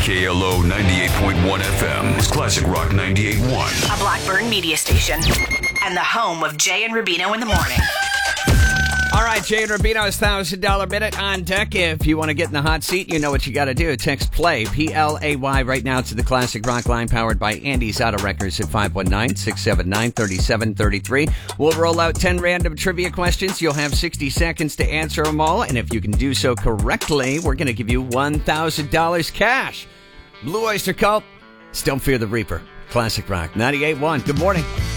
KLO 98.1 FM is Classic Rock 98.1. A Blackburn media station. And the home of Jay and Rubino in the morning. All right, Jay and Rubino's $1,000 minute on deck. If you want to get in the hot seat, you know what you got to do. Text PLAY, P-L-A-Y, right now to the Classic Rock line powered by Andy's Auto Records at 519-679-3733. We'll roll out 10 random trivia questions. You'll have 60 seconds to answer them all. And if you can do so correctly, we're going to give you $1,000 cash. Blue Oyster Cult, Don't Fear the Reaper. Classic Rock 98.1. Good morning.